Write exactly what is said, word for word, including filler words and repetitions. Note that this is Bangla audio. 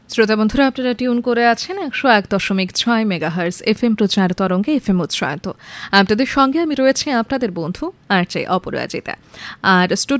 শ্রোতা বন্ধুরা, আপনারা টিউন করে আছেন একশো এক দশমিক ছয় মেগাহার্জ এফ এম প্রচার তরঙ্গে এফ এম উৎসাহিত। আপনাদের সঙ্গে আমি রয়েছে আপনাদের বন্ধু আর চে অপরাজিতা। আর